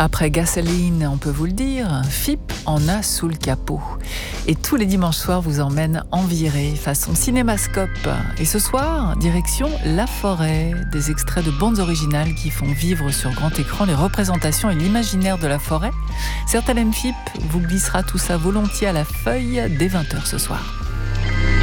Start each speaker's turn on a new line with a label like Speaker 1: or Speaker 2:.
Speaker 1: Après Gasoline, on peut vous le dire, FIP en a sous le capot. Et tous les dimanches soirs vous emmène en virée, façon cinémascope. Et ce soir, direction La Forêt, des extraits de bandes originales qui font vivre sur grand écran les représentations et l'imaginaire de la forêt. RTL FIP vous glissera tout ça volontiers à la feuille dès 20h ce soir.